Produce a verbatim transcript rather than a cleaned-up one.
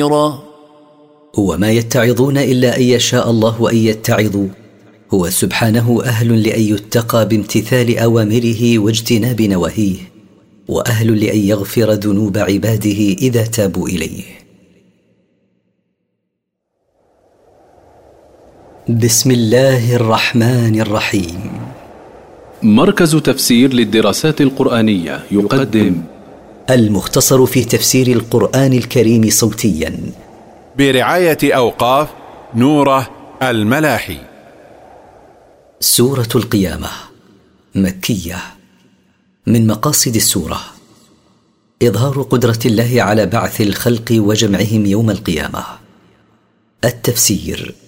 وما يتعظون إلا أن يشاء الله أن يتعظوا. هو سبحانه أهل لأن يتقى بامتثال أوامره واجتناب نواهيه، وأهل لأن يغفر ذنوب عباده إذا تابوا إليه. بسم الله الرحمن الرحيم. مركز تفسير للدراسات القرآنية يقدم المختصر في تفسير القرآن الكريم صوتيا برعاية أوقاف نوره الملاحي. سورة القيامة مكية. من مقاصد السورة إظهار قدرة الله على بعث الخلق وجمعهم يوم القيامة. التفسير: